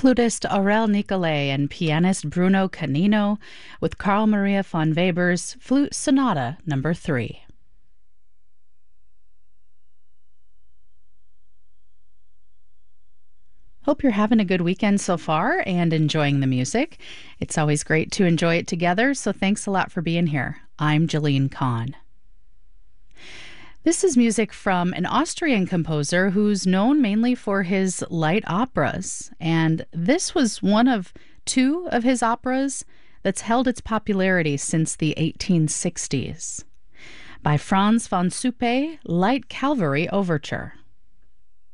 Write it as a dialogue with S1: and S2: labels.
S1: Flutist Aurel Nicolai and pianist Bruno Canino with Carl Maria von Weber's Flute Sonata No. 3. Hope you're having a good weekend so far and enjoying the music. It's always great to enjoy it together, so thanks a lot for being here. I'm Jeline Kahn. This is music from an Austrian composer who's known mainly for his light operas, and this was one of two of his operas that's held its popularity since the 1860s. By Franz von Suppe, Light Cavalry Overture.